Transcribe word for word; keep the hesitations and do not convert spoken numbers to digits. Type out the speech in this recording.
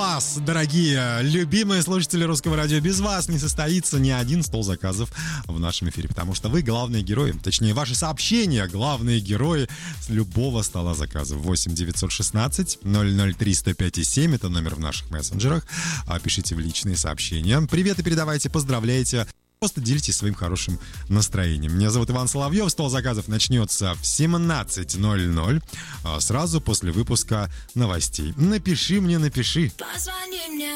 Вас, дорогие, любимые слушатели Русского радио, без вас не состоится ни один стол заказов в нашем эфире, потому что вы главные герои, точнее, ваши сообщения главные герои с любого стола заказов. восемь девятьсот шестнадцать ноль ноль три сто пять и семь, это номер в наших мессенджерах. Пишите в личные сообщения. Привет и передавайте, поздравляйте. Просто делитесь своим хорошим настроением. Меня зовут Иван Соловьев. Стол заказов начнется в семнадцать ноль ноль, сразу после выпуска новостей. Напиши мне, напиши.